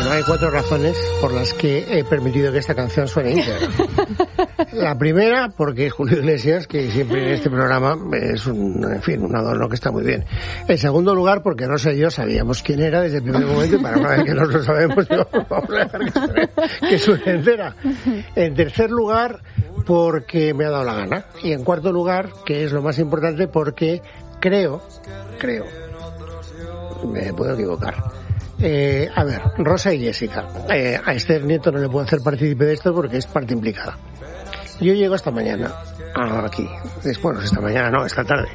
Bueno, hay 4 razones por las que he permitido que esta canción suene íntegra. La primera, porque es Julio Iglesias, que siempre en este programa es un adorno que está muy bien. En segundo lugar, porque Rosa y yo sabíamos quién era desde el primer momento, y para una vez que no lo sabemos, vamos a dejar que suene entera. En tercer lugar, porque me ha dado la gana. Y en cuarto lugar, que es lo más importante, porque creo, me puedo equivocar. A ver, Rosa y Jessica. A Esther Nieto no le puedo hacer partícipe de esto porque es parte implicada. Yo llego esta mañana aquí. Bueno, esta mañana no, esta tarde.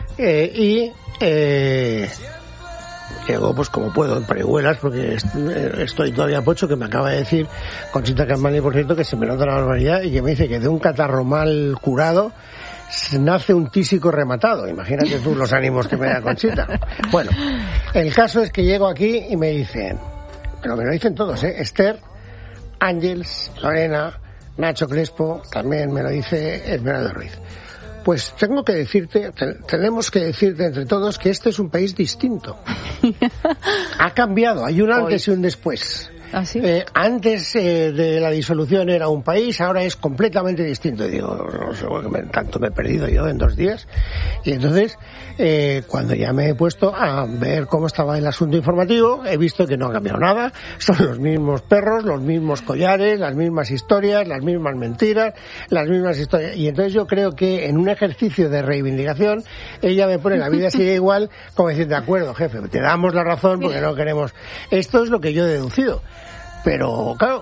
Llego pues como puedo, en parihuelas, porque estoy todavía pocho, que me acaba de decir Conchita Campani, por cierto, que se me nota la barbaridad y que me dice que de un catarro mal curado nace un tísico rematado. Imagínate tú los ánimos que me da Conchita. Bueno, el caso es que llego aquí y me dicen, pero me lo dicen todos, Esther, Ángeles, Lorena, Nacho Crespo, también me lo dice Esmeralda Ruiz. Pues tenemos que decirte entre todos que este es un país distinto. Ha cambiado, hay un antes y un después. ¿Ah, sí? Antes de la disolución era un país, ahora es completamente distinto. Y digo, no sé, tanto me he perdido yo en 2 días. Y entonces, cuando ya me he puesto a ver cómo estaba el asunto informativo, he visto que no ha cambiado nada. Son los mismos perros, los mismos collares, las mismas historias, las mismas mentiras, las mismas historias. Y entonces yo creo que en un ejercicio de reivindicación, ella me pone la vida sigue igual, como decir, de acuerdo, jefe, te damos la razón porque no queremos. Esto es lo que yo he deducido. Pero, claro,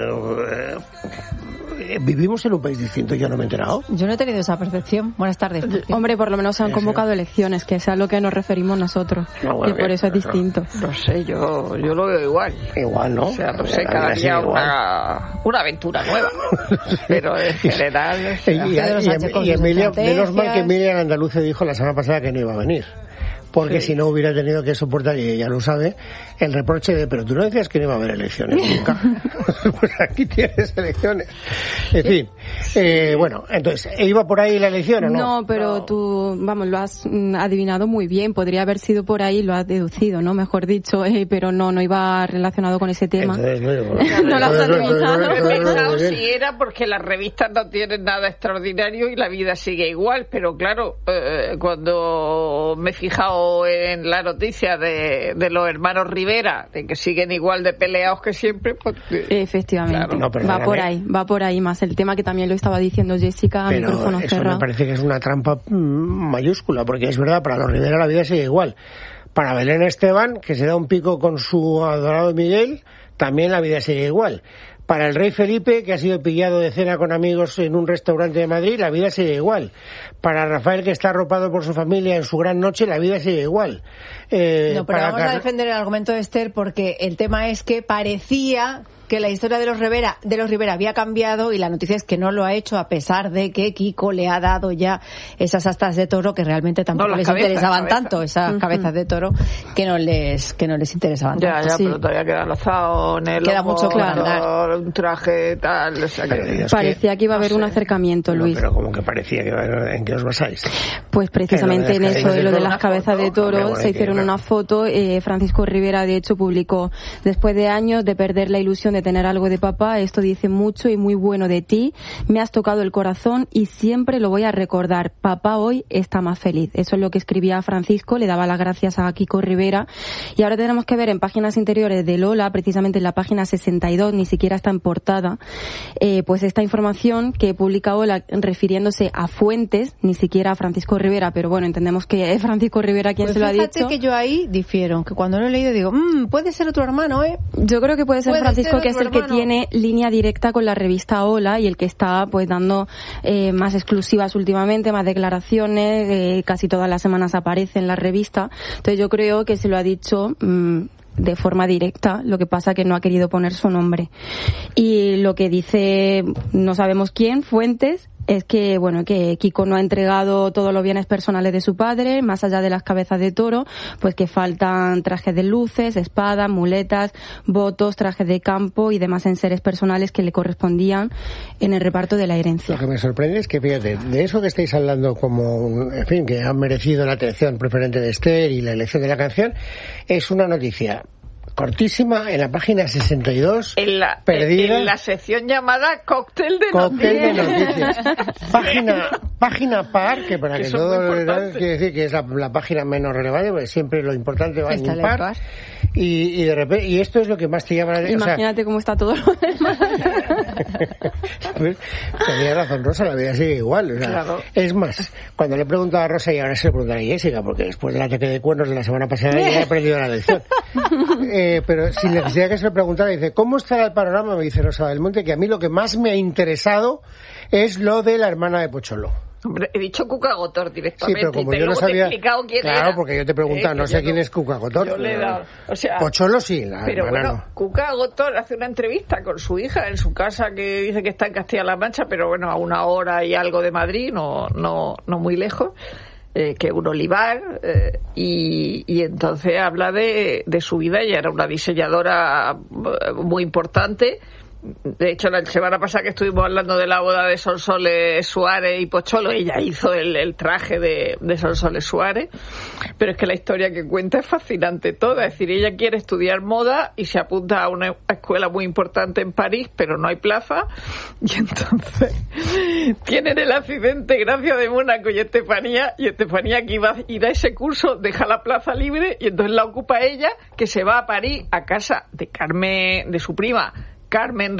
vivimos en un país distinto, yo no me he enterado. Yo no he tenido esa percepción. Buenas tardes. Hombre, por lo menos se han convocado elecciones, que es a lo que nos referimos nosotros. No, bueno, que por eso es distinto. No sé, yo lo veo igual. Igual, ¿no? O sea, no sé, cada día una aventura nueva. Pero en general... Y Emilia, menos mal que Emilia Andaluce dijo la semana pasada que no iba a venir. Porque si no hubiera tenido que soportar, y ella lo sabe, el reproche de, pero tú no decías que no iba a haber elecciones nunca. Pues aquí tienes elecciones. En fin, bueno, entonces, ¿iba por ahí la elección o no? No, pero tú, vamos, lo has adivinado muy bien. Podría haber sido por ahí, lo has deducido, ¿no? Mejor dicho, pero no iba relacionado con ese tema. Entonces, no lo has adivinado. He pensado si era porque las revistas no tienen nada extraordinario y la vida sigue igual, pero claro, cuando me he fijado en la noticia de los hermanos Rivera, de que siguen igual de peleados que siempre, pues, efectivamente, claro. No, va por ahí más el tema, que también lo estaba diciendo Jessica a micrófono cerrado. Pero eso me parece que es una trampa mayúscula, porque es verdad, para los Rivera la vida sigue igual. Para Belén Esteban, que se da un pico con su adorado Miguel, también la vida sigue igual. Para el rey Felipe, que ha sido pillado de cena con amigos en un restaurante de Madrid, la vida sigue igual. Para Rafael, que está arropado por su familia en su gran noche, la vida sigue igual. No, pero vamos a defender el argumento de Esther, porque el tema es que parecía que la historia de los Rivera había cambiado, y la noticia es que no lo ha hecho, a pesar de que Kiko le ha dado ya esas astas de toro que realmente tampoco les interesaban tanto, esas cabezas de toro que no les interesaban tanto. Ya, pero todavía queda lazado en el queda mucho claro, un traje tal. Parecía que iba a haber un acercamiento, Luis. Pero como que parecía que iba a haber, ¿en qué os basáis? Pues precisamente en eso, en lo de las cabezas de toro, se hicieron una foto. Francisco Rivera, de hecho, publicó: después de años de perder la ilusión de tener algo de papá, esto dice mucho y muy bueno de ti, me has tocado el corazón y siempre lo voy a recordar, papá hoy está más feliz. Eso es lo que escribía Francisco, le daba las gracias a Kiko Rivera. Y ahora tenemos que ver en páginas interiores de Lola, precisamente en la página 62, ni siquiera está en portada, pues esta información que publica Lola refiriéndose a fuentes, ni siquiera a Francisco Rivera, pero bueno, entendemos que es Francisco Rivera quien pues se lo ha dicho. Fíjate que yo ahí difiero, que cuando lo he leído digo, puede ser otro hermano, Yo creo que puede ser Francisco, que es el que tiene línea directa con la revista Hola y el que está pues dando más exclusivas últimamente, más declaraciones, casi todas las semanas aparece en la revista. Entonces yo creo que se lo ha dicho de forma directa, lo que pasa que no ha querido poner su nombre. Y lo que dice, no sabemos quién, fuentes, es que, bueno, que Kiko no ha entregado todos los bienes personales de su padre, más allá de las cabezas de toro, pues que faltan trajes de luces, espadas, muletas, votos, trajes de campo y demás enseres personales que le correspondían en el reparto de la herencia. Lo que me sorprende es que, fíjate, de eso que estáis hablando como, en fin, que han merecido la atención preferente de Esther y la elección de la canción, es una noticia cortísima, en la página 62, perdida. En la sección llamada Cóctel de Noticias. Página par, que para que todo quiere decir que es la página menos relevante, porque siempre lo importante va en impar. Y de repente, y esto es lo que más te llama la atención. Imagínate cómo está todo lo demás. Pues, tenía razón Rosa, la vida sigue igual. O sea, claro. Es más, cuando le he preguntado a Rosa, y ahora se lo preguntaré a Jessica, porque después del ataque de cuernos de la semana pasada ya he aprendido la lección. Pero sin necesidad que se lo preguntara, dice, ¿cómo está el panorama? Me dice Rosa del Monte, que a mí lo que más me ha interesado es lo de la hermana de Pocholo. Hombre, he dicho Cuca Gotor directamente. Sí, pero como yo no sabía, te he explicado quién claro, era. Porque yo te he preguntado, no sé quién es Cuca Gotor. Yo le he dado, o sea, Pocholo sí, la pero hermana bueno, no. Cuca Gotor hace una entrevista con su hija en su casa, que dice que está en Castilla-La Mancha, pero bueno, a 1 hora y algo de Madrid, no muy lejos, que un olivar, y entonces habla de su vida. Ella era una diseñadora muy importante. De hecho, la semana pasada que estuvimos hablando de la boda de Sonsoles Suárez y Pocholo, ella hizo el traje de Sonsoles Suárez. Pero es que la historia que cuenta es fascinante toda. Es decir, ella quiere estudiar moda y se apunta a una escuela muy importante en París, pero no hay plaza. Y entonces tienen el accidente Gracia de Mónaco y Estefanía que iba a ir a ese curso, deja la plaza libre y entonces la ocupa ella, que se va a París a casa de Carmen, de su prima Carmen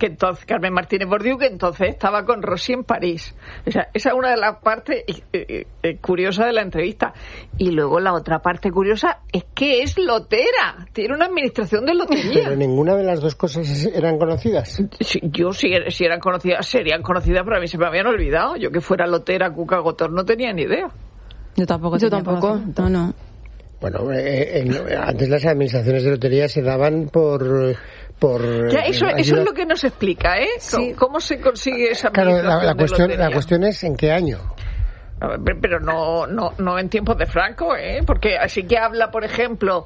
Martínez Bordiú, que entonces estaba con Rossi en París. O sea, esa es una de las partes curiosas de la entrevista. Y luego la otra parte curiosa es que es lotera, tiene una administración de lotería. Pero ninguna de las dos cosas eran conocidas. Sí, yo si eran conocidas, serían conocidas, pero a mí se me habían olvidado. Yo que fuera lotera Cuca Gotor no tenía ni idea. Yo tampoco. No. Bueno, antes las administraciones de lotería se daban por ya, eso es lo que nos explica, ¿eh? Sí. ¿Cómo se consigue esa administración de lotería? La cuestión es ¿en qué año? Pero no en tiempos de Franco, porque así que habla, por ejemplo,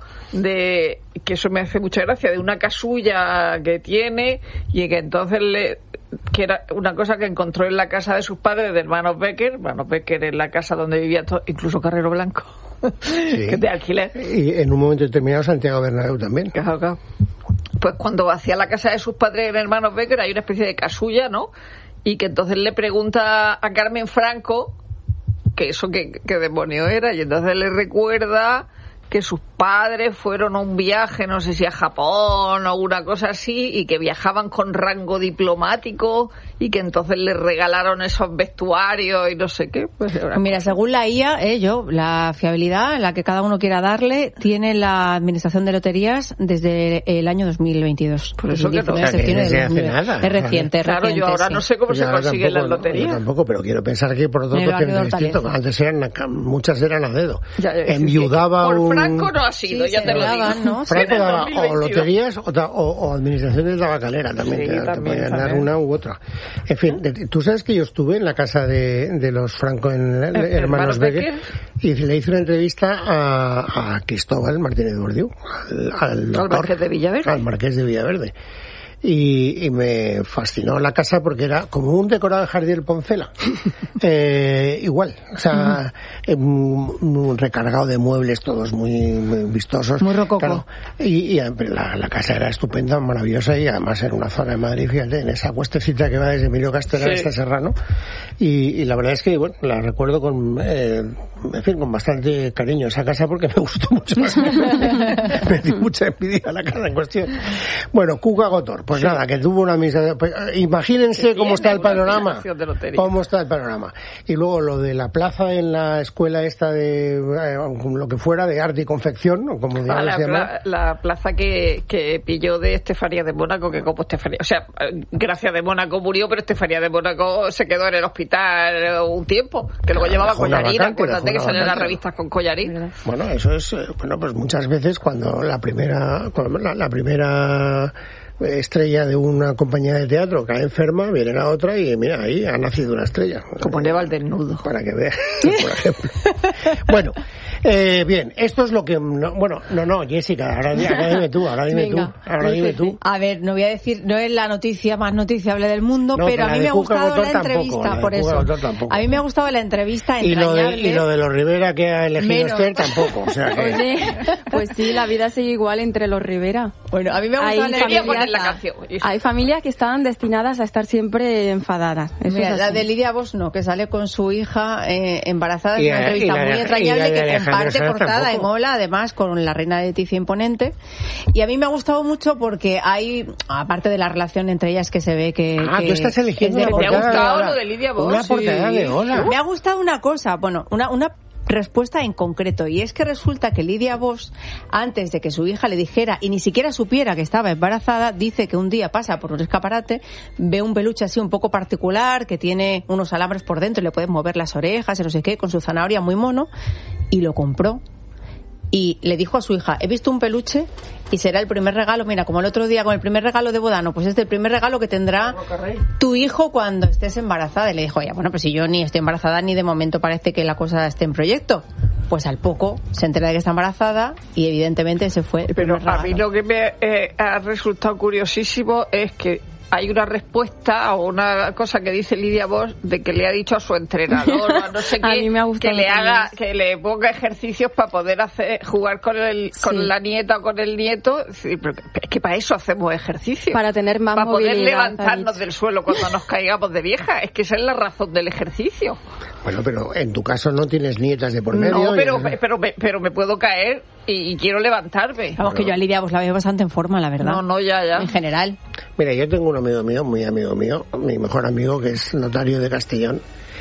de que eso me hace mucha gracia, de una casulla que tiene y que entonces que era una cosa que encontró en la casa de sus padres, de hermanos Becker en la casa donde vivía incluso Carrero Blanco, sí. Que es de alquiler. Y en un momento determinado Santiago Bernabéu también. Claro. Pues cuando hacía la casa de sus padres en hermanos Becker hay una especie de casulla, ¿no? Y que entonces le pregunta a Carmen Franco que eso qué demonio era, y entonces le recuerda que sus padres fueron a un viaje, no sé si a Japón o una cosa así, y que viajaban con rango diplomático y que entonces les regalaron esos vestuarios y no sé qué. Pues mira, según la IA, la fiabilidad, la que cada uno quiera darle, tiene la Administración de Loterías desde el año 2022. Por eso que no hace nada. Es reciente, claro, yo ahora no sé cómo se consiguen las loterías. Yo tampoco, pero quiero pensar que por otro lado tienen distinto. Antes muchas eran a dedo. Enviudaba Franco no ha sido, ya te lo digo. ¿No? Franco daba o loterías o administraciones tabacalera también. Sí, te podían dar una u otra. En fin, tú sabes que yo estuve en la casa de los Franco en hermanos Becker y le hice una entrevista a Cristóbal Martínez Bordiú, al Marqués de Villaverde. Al Marqués de Villaverde. Y me fascinó la casa porque era como un decorado de Jardín Poncela. Igual, o sea, recargado de muebles todos muy vistosos. Muy rococó. Claro. Y la casa era estupenda, maravillosa, y además en una zona de Madrid, fíjate, en esa cuestecita que va desde Emilio Castelar hasta Serrano. Y la verdad es que, bueno, la recuerdo con bastante cariño esa casa porque me gustó mucho. Me dio mucha envidia a la casa en cuestión. Bueno, Cuca Gotor. Pues nada, que tuvo una administración. Pues, imagínense cómo está el panorama. Cómo está el panorama. Y luego lo de la plaza en la escuela esta de lo que fuera, de arte y confección, o como digamos se llama. La plaza que pilló de Estefanía de Mónaco, que como Estefanía, o sea, Gracia de Mónaco murió, pero Estefanía de Mónaco se quedó en el hospital un tiempo, que luego llevaba collarín, acuérdate que salían las revistas con collarín. Bueno, eso es, pues muchas veces cuando la primera estrella de una compañía de teatro cae enferma, viene la otra y mira, ahí ha nacido una estrella. Como Neva al desnudo. Para que veas, por ejemplo. Bueno, bien, esto es lo que... No, Jessica, ahora dime tú. A ver, no voy a decir, no es la noticia más noticiable del mundo, pero a mí me ha gustado la entrevista, por eso. A mí me ha gustado la entrevista entrañable. Y lo de los Rivera que ha elegido Esther tampoco, o sea que... Oye, pues sí, la vida sigue igual entre los Rivera. Bueno, a mí me ha gustado hay familias que están destinadas a estar siempre enfadadas. Mira, la de Lidia Bosch que sale con su hija embarazada, es una entrevista muy entrañable que comparte portada en Hola, además con la reina Leticia Imponente. Y a mí me ha gustado mucho porque hay, aparte de la relación entre ellas que se ve que... tú estás eligiendo una portada. ¿Te ha gustado lo de Lidia Bosch? Una portada de Hola. Me ha gustado una cosa, una respuesta en concreto, y es que resulta que Lidia Bosch, antes de que su hija le dijera y ni siquiera supiera que estaba embarazada, dice que un día pasa por un escaparate, ve un peluche así un poco particular que tiene unos alambres por dentro y le puedes mover las orejas y no sé qué, con su zanahoria muy mono, y lo compró. Y le dijo a su hija, he visto un peluche y será el primer regalo, mira, como el otro día con el primer regalo de boda, pues es el primer regalo que tendrá tu hijo cuando estés embarazada. Y le dijo, pues si yo ni estoy embarazada ni de momento parece que la cosa esté en proyecto. Pues al poco se entera de que está embarazada y evidentemente se fue el primer regalo. A mí lo que me ha resultado curiosísimo es que hay una respuesta o una cosa que dice Lidia Bosch de que le ha dicho a su entrenador o a no sé qué que le ponga ejercicios para poder jugar con la nieta o con el nieto. Sí, pero es que para eso hacemos ejercicio, para tener más para movilidad, poder levantarnos del suelo cuando nos caigamos de vieja. Es que esa es la razón del ejercicio. Bueno, pero en tu caso no tienes nietas de por medio. No, pero me puedo caer y quiero levantarme. Vamos, que yo a Lidia pues la veo bastante en forma, la verdad. No, ya. En general. Mira, yo tengo un amigo mío, muy amigo mío, mi mejor amigo, que es notario de Castellón,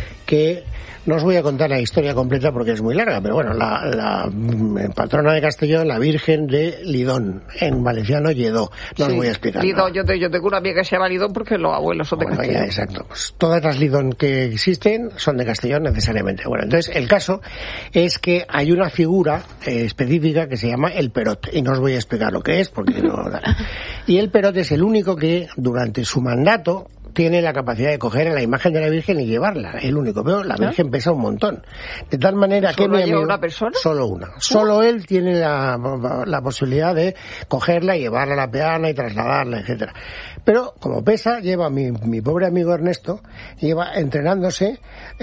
que no os voy a contar la historia completa porque es muy larga, pero bueno, la patrona de Castellón, la Virgen de Lidón, en valenciano Lledó, no os voy a explicar. Lidón, yo tengo una amiga que se llama Lidón porque los abuelos son de Castellón. Ya, exacto, pues todas las Lidón que existen son de Castellón necesariamente. Bueno, entonces el caso es que hay una figura específica que se llama el Perot, y no os voy a explicar lo que es porque no... Y el Perot es el único que durante su mandato tiene la capacidad de coger a la imagen de la Virgen y llevarla, el único, pero la Virgen pesa un montón, de tal manera que mi amigo, una persona, solo una, solo él tiene la posibilidad de cogerla y llevarla a la peana y trasladarla, etcétera. Pero como pesa, lleva mi pobre amigo Ernesto, lleva entrenándose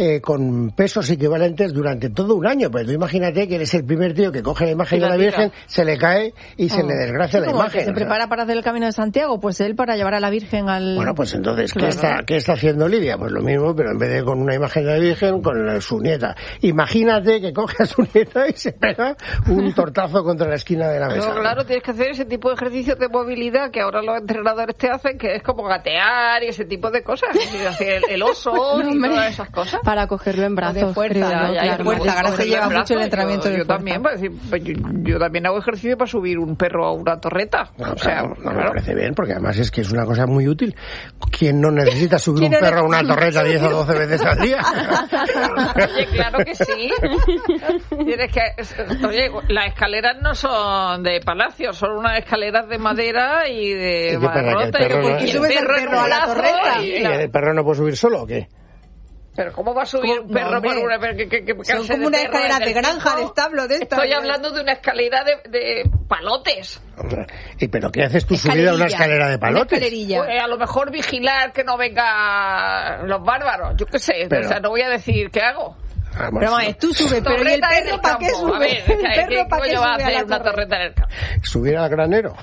con pesos equivalentes durante todo un año. Pues tú imagínate que eres el primer tío que coge la imagen de la Virgen, se le cae y se le desgracia la imagen. Que se prepara para hacer el Camino de Santiago, pues él para llevar a la Virgen al... Bueno, pues entonces, ¿qué está haciendo Lidia? Pues lo mismo, pero en vez de con una imagen de la Virgen, con su nieta. Imagínate que coge a su nieta y se pega un tortazo contra la esquina de la mesa. Pero claro, tienes que hacer ese tipo de ejercicios de movilidad que ahora los entrenadores te hacen, que es como gatear y ese tipo de cosas, el oso y todas esas cosas. Para cogerlo en brazos. De fuerza, ahora se lleva mucho el entrenamiento de fuerza. Yo también hago ejercicio para subir un perro a una torreta. No, claro, me parece bien, porque además es que es una cosa muy útil. ¿Quién no necesita subir un perro a una torreta 10 o 12 veces al día? Oye, claro que sí. Las escaleras no son de palacio, son unas escaleras de madera y de barrota. ¿Y subes el perro a la torreta? ¿Y el perro no puede subir solo o qué? ¿Pero cómo va a subir un perro por una... Son como una escalera de granja, de establo, de esta. Estoy hablando de una escalera de palotes. ¿Y pero qué haces tú subida a una escalera de palotes? Pues a lo mejor vigilar que no vengan los bárbaros. Yo qué sé, pero... o sea, no voy a decir qué hago. Pero tú subes, pero ¿y el perro para qué sube? A ver, ¿qué coño va a hacer una torreta en el campo? Subir al granero.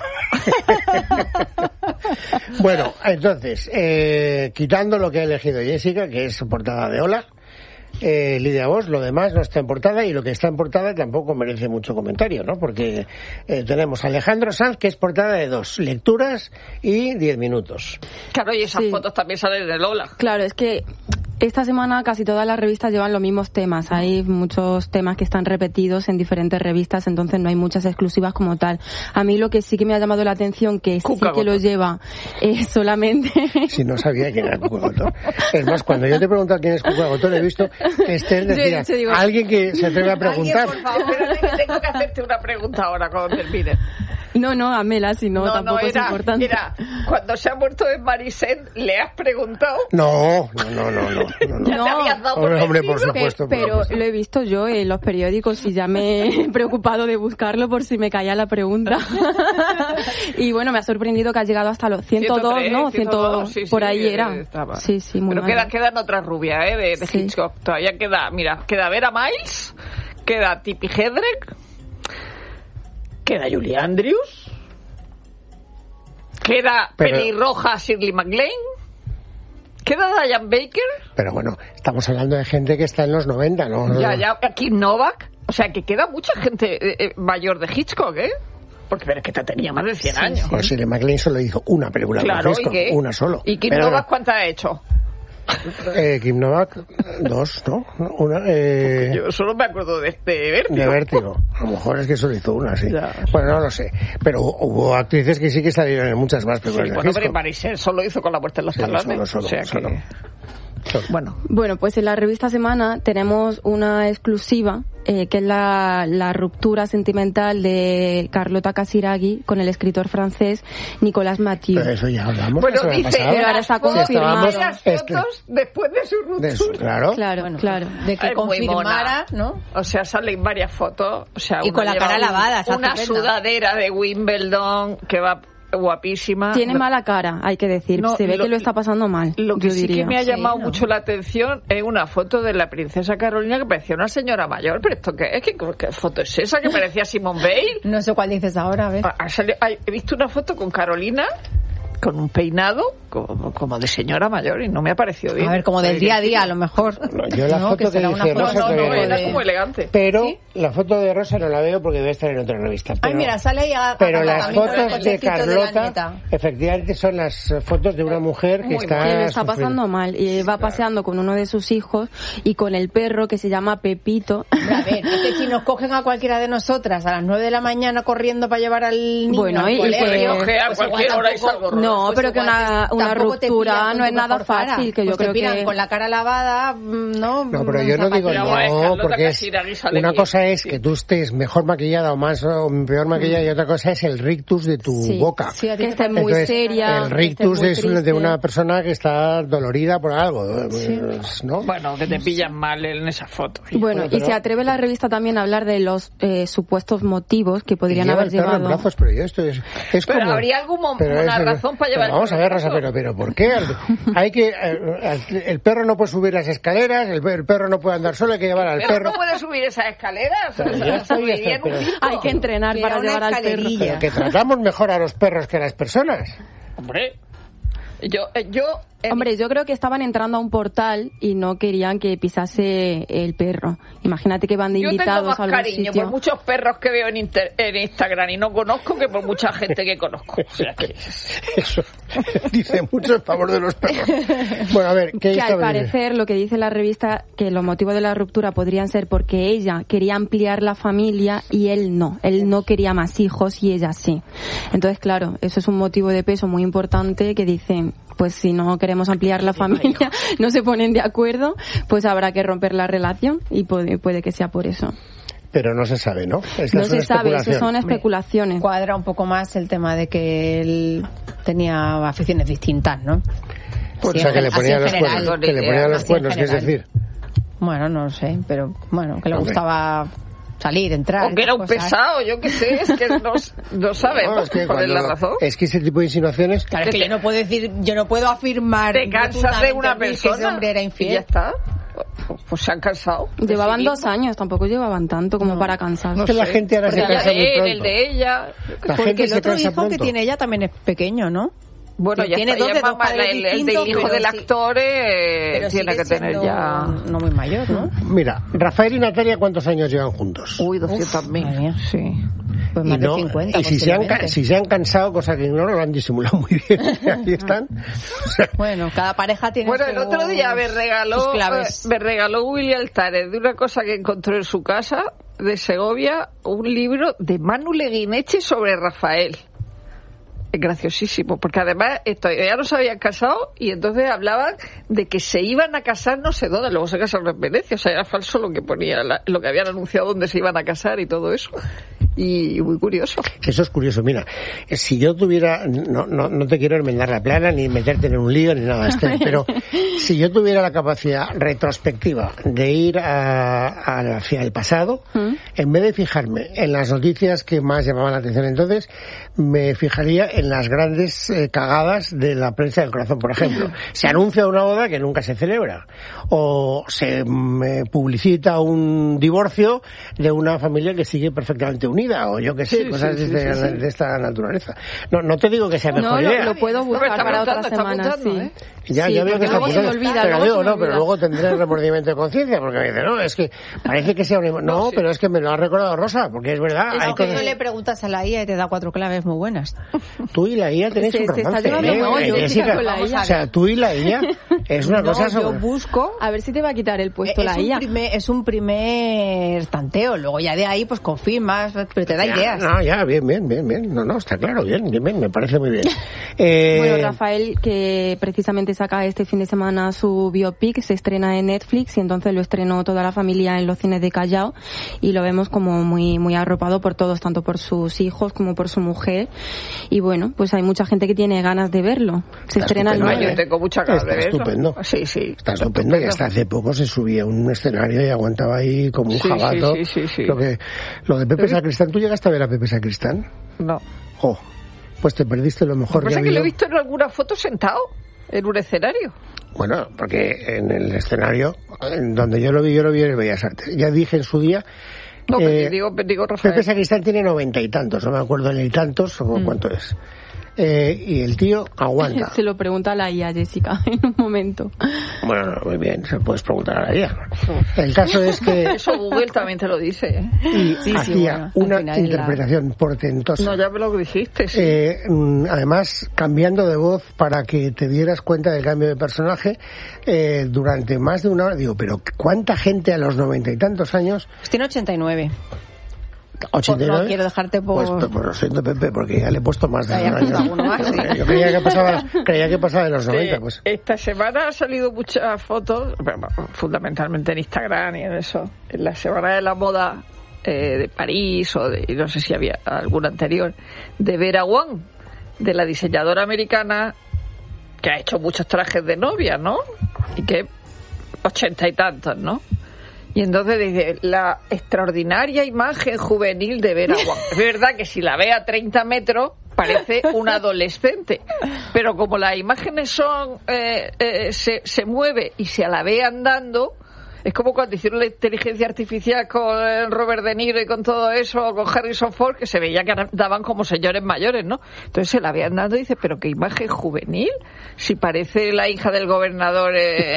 Bueno, entonces, quitando lo que ha elegido Jessica, que es portada de Hola, Lidia Bosch, lo demás no está en portada, y lo que está en portada tampoco merece mucho comentario, ¿no? Porque tenemos a Alejandro Sanz, que es portada de 2 lecturas y 10 minutos. Claro, y esas fotos también salen de Lola. Claro, es que esta semana casi todas las revistas llevan los mismos temas. Hay muchos temas que están repetidos en diferentes revistas, entonces no hay muchas exclusivas como tal. A mí lo que sí que me ha llamado la atención, que sí que lo lleva solamente... Si no sabía quién era Cuca Gotón. Es más, cuando yo te he preguntado quién es Cuca Gotón, he visto que Esther decía, alguien que se atreve a preguntar. Por favor, tengo que hacerte una pregunta ahora cuando termine. No, a Mela, si no, tampoco es importante. Mira, cuando se ha muerto de Maricén, ¿le has preguntado? No. ¿Ya te habías dado hombre, por supuesto. Pero lo he visto yo en los periódicos y ya me he preocupado de buscarlo por si me caía la pregunta. Y bueno, me ha sorprendido que ha llegado hasta los 102, 103, ¿no? 102, sí, por ahí era. Estaba. Sí, muy pero quedan otras rubias, de Hitchcock. Todavía queda Vera Miles, queda Tippi Hedren, queda Julie Andrews, queda pelirroja Shirley MacLaine, queda Diane Baker. Pero bueno, estamos hablando de gente que está en los 90, ¿no? Ya, Kim Novak. O sea, que queda mucha gente mayor de Hitchcock, ¿eh? Porque pero es que tenía más de 100 años. Pues Shirley MacLaine solo hizo una película con Hitchcock, una solo. ¿Y Kim Novak cuántas ha hecho? Kim Novak, 2, ¿no? Una, yo solo me acuerdo de Vértigo. De Vértigo. A lo mejor es que solo hizo una, sí. Ya. Bueno, no lo sé. Pero hubo actrices que sí que salieron en muchas más películas. Sí, pero Maricel solo hizo Con la puerta en los talones. Solo. Bueno, pues en la revista Semana tenemos una exclusiva que es la ruptura sentimental de Carlota Casiraghi con el escritor francés Nicolas Mathieu. Pero eso ya hablamos. Bueno, dice, pero ahora está confirmado. Las fotos después de su ruptura. Claro. De que confirmara, ¿no? O sea, salen varias fotos. O sea, y con la cara lavada. Una sudadera de Wimbledon que va guapísima. Tiene mala cara, hay que decir. Se ve que lo está pasando mal. Lo que sí que me ha llamado mucho la atención es una foto de la princesa Carolina que parecía una señora mayor. ¿Pero esto qué es? ¿Qué foto es esa? Que parecía Simone Veil. No sé cuál dices ahora, a ver. He visto una foto con Carolina con un peinado como de señora mayor y no me ha parecido bien. A ver, como del día a día, a lo mejor. Yo la foto que dice Rosa... No, era como elegante. Pero la foto de Rosa no la veo porque debe estar en otra revista. Ay, mira, sale ahí pero las fotos de Carlota, efectivamente, son las fotos de una mujer que lo está pasando mal. Y va paseando con uno de sus hijos y con el perro que se llama Pepito. A ver, es que si nos cogen a cualquiera de nosotras a las 9 de la mañana corriendo para llevar al niño al colegio, a cualquier hora es algo. No, pero que una ruptura no es nada fácil, que yo creo que... con la cara lavada, ¿no? No, pero yo no digo no, porque una cosa es que tú estés mejor maquillada o peor maquillada y otra cosa es el rictus de tu boca. Sí, que está muy seria. El rictus es de una persona que está dolorida por algo, ¿no? Bueno, que te pillan mal en esa foto. Bueno, y se atreve la revista también a hablar de los supuestos motivos que podrían haber llevado... en brazos, pero esto es pero como... habría alguna razón para llevar... Vamos a ver, Rosa, pero ¿por qué? El perro no puede subir las escaleras, el perro no puede andar solo, hay que llevar al perro. No puede subir esas escaleras. Hay que entrenar para llevar al perro. Pero que tratamos mejor a los perros que a las personas. Hombre, yo creo que estaban entrando a un portal y no querían que pisase el perro. Imagínate que van de invitados a algún cariño sitio. Por muchos perros que veo en Instagram y no conozco que por mucha gente que conozco. O sea que... Eso dice mucho en favor de los perros. Bueno, a ver, que al parecer lo que dice la revista, que los motivos de la ruptura podrían ser porque ella quería ampliar la familia y él no quería más hijos y ella sí. Entonces, claro, eso es un motivo de peso muy importante que dicen, pues si no queremos ampliar la familia, no se ponen de acuerdo, pues habrá que romper la relación y puede que sea por eso. Pero no se sabe, ¿no? No se sabe, eso son especulaciones. Cuadra un poco más el tema de que él tenía aficiones distintas, ¿no? Pues, o sea, que le ponía los cuernos, ¿qué es decir? Bueno, no lo sé, pero bueno, que le gustaba salir, entrar. O que era un pesado, yo qué sé, es que no sabemos cuál es la razón. Es que ese tipo de insinuaciones... Claro, es que yo no puedo afirmar... Te cansas de una persona que ese hombre era infiel. Y ya está. Pues se han cansado. Llevaban 2 años, tampoco llevaban tanto como para cansarse. Es que la gente ahora se cansa muy pronto. El de ella. Porque el otro hijo que tiene ella también es pequeño, ¿no? Bueno, ya tiene está, 2 de 2 padres distintos, el hijo del actor tiene que tener ya... No muy mayor, ¿no? Mira, Rafael y Natalia, ¿cuántos años llevan juntos? Uy, 200.000. Sí. Pues más de 50. Y si se han cansado, cosa que no lo han disimulado muy bien, aquí están. O sea, bueno, cada pareja tiene el otro día me regaló Willy Altares de una cosa que encontró en su casa de Segovia, un libro de Manu Leguineche sobre Rafael. Es graciosísimo, porque además ya no se habían casado y entonces hablaban de que se iban a casar no sé dónde, luego se casaron en Venecia, o sea, era falso lo que ponía, lo que habían anunciado dónde se iban a casar y todo eso. y muy curioso. Eso es curioso. Mira, si yo tuviera, no te quiero enmendar la plana ni meterte en un lío ni nada, Esther, pero si yo tuviera la capacidad retrospectiva de ir hacia el pasado, en vez de fijarme en las noticias que más llamaban la atención entonces, me fijaría en las grandes cagadas de la prensa del corazón. Por ejemplo, se anuncia una boda que nunca se celebra, o se publicita un divorcio de una familia que sigue perfectamente unida, o yo que sé, cosas de esta naturaleza. No te digo que sea mejor idea. Lo puedo buscar para otra semana, sí. Ya veo que está apuntando, pero luego tendré remordimiento de conciencia, porque me dice, no, es que parece que sea un... pero es que me lo ha recordado Rosa, porque es verdad. Es que no le preguntas a la IA y te da 4 claves muy buenas. Tú y la IA tenéis un romance, Jessica. O sea, tú y la IA es una cosa sobre... Yo busco... A ver si te va a quitar el puesto la IA. Es un primer tanteo, luego ya de ahí pues confirmas, pero te da ideas. No, ya, bien. No, está claro, bien, me parece muy bien. Bueno, Rafael, que precisamente saca este fin de semana su biopic, se estrena en Netflix y entonces lo estrenó toda la familia en los cines de Callao y lo vemos como muy arropado por todos, tanto por sus hijos como por su mujer, y bueno, pues hay mucha gente que tiene ganas de verlo. Se estrena el 9. Yo tengo mucha ganas de verlo. Estupendo. Sí. Está estupendo, y hasta hace poco se subía a un escenario y aguantaba ahí como un jabato. Sí. Lo de Pepe Sacristán, ¿tú llegaste a ver a Pepe Sacristán? No. Pues te perdiste lo mejor que ha habido. Que lo he visto en alguna foto sentado en un escenario. Bueno, porque en el escenario donde yo lo vi en el Bellas Artes. Ya dije en su día... No, pero digo Rafael. Pepe Sacristán tiene 90 y tantos, no me acuerdo ni tantos o cuánto es. Y el tío aguanta. Se lo pregunta a la IA, Jessica, en un momento. Bueno, muy bien, se lo puedes preguntar a la IA. El caso es que... Eso Google también te lo dice. Y hacía una interpretación portentosa. No, ya me lo dijiste, sí. Además, cambiando de voz para que te dieras cuenta del cambio de personaje durante más de una hora. Digo, pero ¿cuánta gente a los 90 y tantos años? Tiene 89. 89. No quiero dejarte por... Pues lo siento, Pepe, porque ya le he puesto más de un año. Yo creía que pasaba de los 90. Pues. Esta semana han salido muchas fotos, fundamentalmente en Instagram y en eso. En la Semana de la Moda de París, y no sé si había alguna anterior, de Vera Wang, de la diseñadora americana que ha hecho muchos trajes de novia, ¿no? Y que 80 y tantos, ¿no? Y entonces dice, la extraordinaria imagen juvenil de Vera Wang. Es verdad que si la ve a 30 metros parece un adolescente, pero como las imágenes son se mueve y se la ve andando, es como cuando hicieron la inteligencia artificial con Robert De Niro y con todo eso, o con Harrison Ford, que se veía que daban como señores mayores, ¿no? Entonces se la ve andando y dice, pero qué imagen juvenil, si parece la hija del gobernador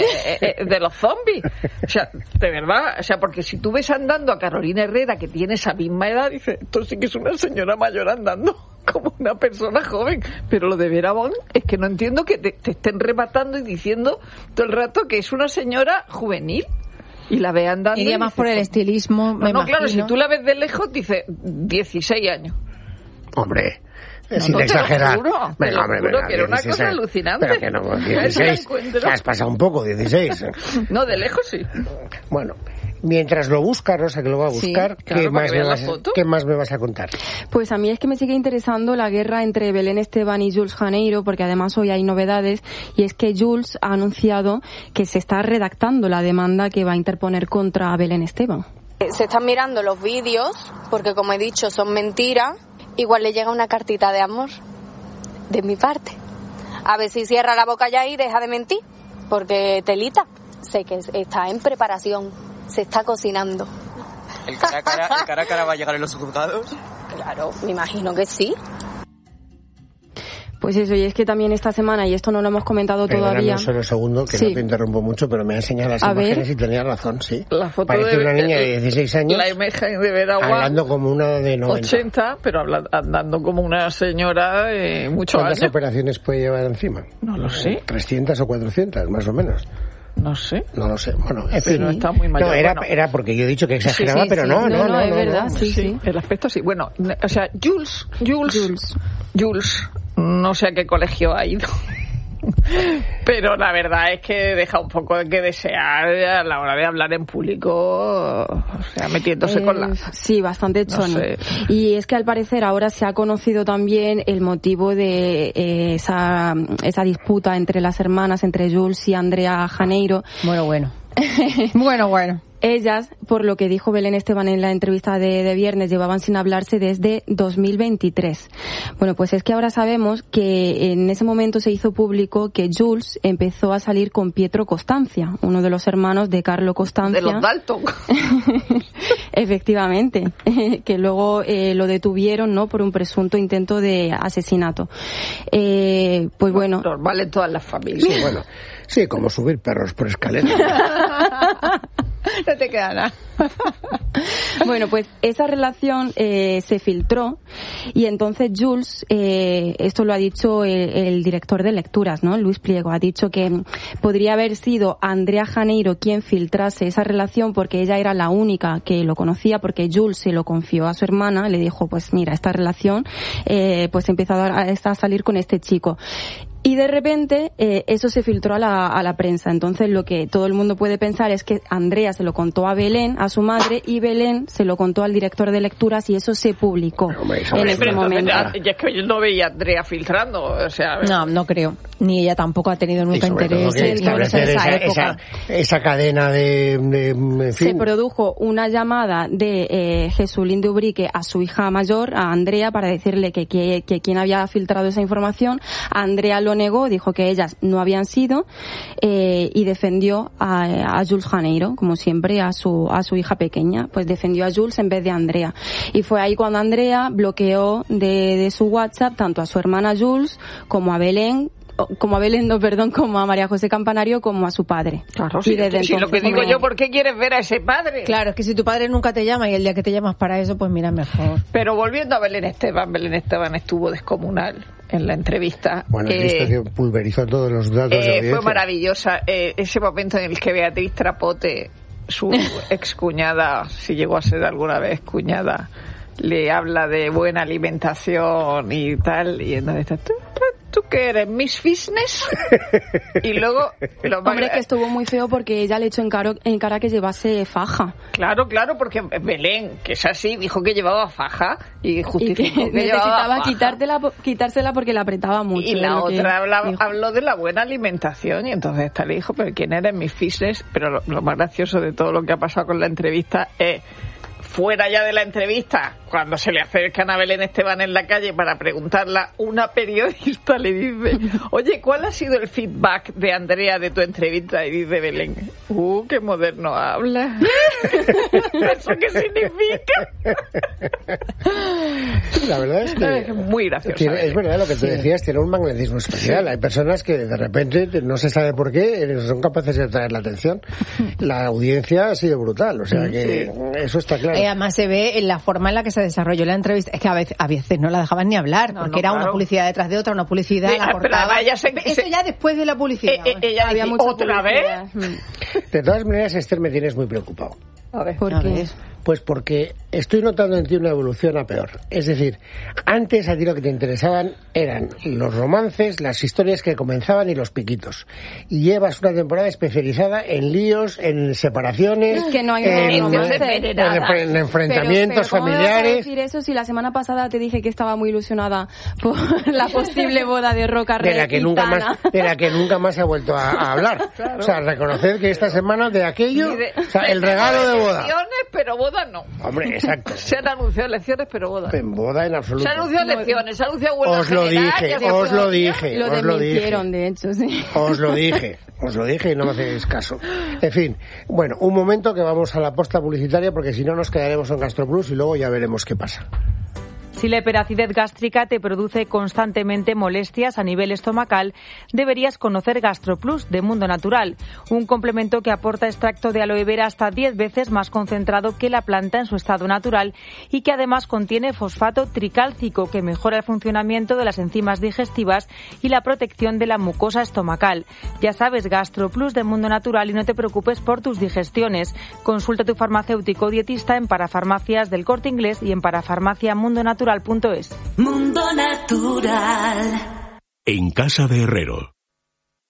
de los zombies. O sea, de verdad, o sea, porque si tú ves andando a Carolina Herrera, que tiene esa misma edad, dice, esto sí que es una señora mayor andando como una persona joven. Pero lo de Vera Wang es que no entiendo que te estén rematando y diciendo todo el rato que es una señora juvenil. Y la ve andando. Iría más por el estilismo. No, claro, si tú la ves de lejos, dice 16 años. Hombre, sin exagerar. Te lo juro que era una cosa alucinante. Pero que no, 16. Te has pasado un poco, 16. No, de lejos sí. Bueno, mientras lo busca, Rosa, que lo va a buscar, sí, claro, ¿qué más me vas a contar? Pues a mí es que me sigue interesando la guerra entre Belén Esteban y Jules Janeiro, porque además hoy hay novedades, y es que Jules ha anunciado que se está redactando la demanda que va a interponer contra Belén Esteban. Se están mirando los vídeos, porque como he dicho, son mentiras. Igual le llega una cartita de amor, de mi parte. A ver si cierra la boca ya y deja de mentir, porque telita, sé que está en preparación. Se está cocinando. ¿El cara a cara va a llegar en los juzgados? Claro, me imagino que sí. Pues eso, y es que también esta semana, y esto no lo hemos comentado todavía... Un solo segundo, que sí. No te interrumpo mucho, pero me ha enseñado las imágenes y tenía razón, sí. La foto parece una niña de 16 años... La imagen de Vera Wang... Hablando como una de 90. 80, pero andando como una señora de muchos años. ¿Cuántas operaciones puede llevar encima? No lo sé. 300 o 400, más o menos. No sé. No lo sé. Bueno, en fin. Está muy mayor. No, era porque yo he dicho que exageraba, pero no, es verdad, sí. El aspecto sí. Bueno, o sea, Jules, no sé a qué colegio ha ido. Pero la verdad es que deja un poco de que desear a la hora de hablar en público, o sea, metiéndose con la... Sí, bastante choni. No sé. Y es que al parecer ahora se ha conocido también el motivo de esa disputa entre las hermanas, entre Jules y Andrea Janeiro. Bueno. Ellas, por lo que dijo Belén Esteban en la entrevista de viernes, llevaban sin hablarse desde 2023. Bueno, pues es que ahora sabemos que en ese momento se hizo público que Jules empezó a salir con Pietro Costancia, uno de los hermanos de Carlo Costancia. De los Dalton. Efectivamente, que luego lo detuvieron, ¿no?, por un presunto intento de asesinato. Pues bueno. Normal en todas las familias. Sí, bueno. Sí, como subir perros por escaleras. No te queda nada. Bueno, pues esa relación se filtró y entonces Jules, esto lo ha dicho el director de lecturas, ¿no?, Luis Pliego, ha dicho que podría haber sido Andrea Janeiro quien filtrase esa relación porque ella era la única que lo conocía, porque Jules se lo confió a su hermana, le dijo, pues mira, esta relación pues he empezado a salir con este chico. Y de repente eso se filtró a la prensa. Entonces lo que todo el mundo puede pensar es que Andrea se lo contó a Belén, a su madre, y Belén se lo contó al director de lecturas y eso se publicó en ese momento. Ya es que yo no veía a Andrea filtrando, o sea... No creo. Ni ella tampoco ha tenido nunca interés en establecer esa cadena de en fin. Se produjo una llamada de Jesulín de Ubrique a su hija mayor, a Andrea, para decirle que quien había filtrado esa información. Andrea lo negó, dijo que ellas no habían sido y defendió a Jules Janeiro, como siempre, a su hija pequeña, pues defendió a Jules en vez de a Andrea. Y fue ahí cuando Andrea bloqueó de su WhatsApp tanto a su hermana Jules como a María José Campanario, como a su padre. Claro, sí, si lo que digo yo, ¿por qué quieres ver a ese padre? Claro, es que si tu padre nunca te llama y el día que te llamas para eso, pues mira, mejor. Pero volviendo a Belén Esteban estuvo descomunal en la entrevista. Bueno, visto que pulverizó todos los datos de audiencia. Fue maravillosa. Ese momento en el que Beatriz Trapote, su excuñada, si llegó a ser alguna vez cuñada, le habla de buena alimentación y tal, y entonces ¿tú qué eres? ¿Miss Fitness? Y luego... Hombre, que estuvo muy feo porque ella le echó en cara que llevase faja. Claro, porque Belén, que es así, dijo que llevaba faja y justificó que necesitaba quitársela porque la apretaba mucho. Y la otra habló de la buena alimentación y entonces esta le dijo, pero ¿quién eres? Miss Fitness. Pero lo más gracioso de todo lo que ha pasado con la entrevista es... Fuera ya de la entrevista, cuando se le acercan a Belén Esteban en la calle para preguntarla, una periodista le dice, oye, ¿cuál ha sido el feedback de Andrea de tu entrevista? Y dice Belén, qué moderno habla. ¿Eso qué significa? La verdad es que... Es muy gracioso. Es verdad lo que tú decías, tiene un magnetismo especial. Hay personas que de repente, no se sabe por qué, son capaces de atraer la atención. La audiencia ha sido brutal, o sea que eso está claro. Además se ve en la forma en la que se desarrolló la entrevista. Es que a veces no la dejaban ni hablar, porque era una publicidad detrás de otra, una publicidad, la portada. Eso ya después de la publicidad. Ella había mucha ¿otra vez? De todas maneras, Esther, me tienes muy preocupado. A ver, ¿por qué? Pues porque estoy notando en ti una evolución a peor. Es decir, antes a ti lo que te interesaban eran los romances, las historias que comenzaban y los piquitos. Y llevas una temporada especializada en líos, en separaciones, es que no hay en enfrentamientos familiares. ¿Cómo decir eso si la semana pasada te dije que estaba muy ilusionada por la posible boda de Roca Rey? De la que nunca más ha vuelto a hablar. Claro. O sea, reconocer que esta semana de aquello, o sea, el regalo de boda. Pero boda no. Hombre, exacto. Se han anunciado elecciones, pero boda no. En boda en absoluto. Se han anunciado elecciones, se han anunciado huelga general. Os lo dije. Lo desmintieron, de hecho, sí. Os lo dije y no me hacéis caso. En fin, bueno, un momento que vamos a la posta publicitaria porque si no nos quedaremos en GastroPlus y luego ya veremos qué pasa. Si la hiperacidez gástrica te produce constantemente molestias a nivel estomacal, deberías conocer GastroPlus de Mundo Natural, un complemento que aporta extracto de aloe vera hasta 10 veces más concentrado que la planta en su estado natural y que además contiene fosfato tricálcico que mejora el funcionamiento de las enzimas digestivas y la protección de la mucosa estomacal. Ya sabes, GastroPlus de Mundo Natural y no te preocupes por tus digestiones. Consulta a tu farmacéutico o dietista en Parafarmacias del Corte Inglés y en parafarmaciamundonatural.es. Mundo Natural. En casa de Herrero.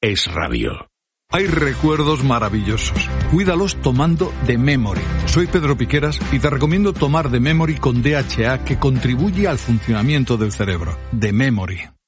Es Radio. Hay recuerdos maravillosos. Cuídalos tomando The Memory. Soy Pedro Piqueras y te recomiendo tomar The Memory con DHA, que contribuye al funcionamiento del cerebro. The Memory.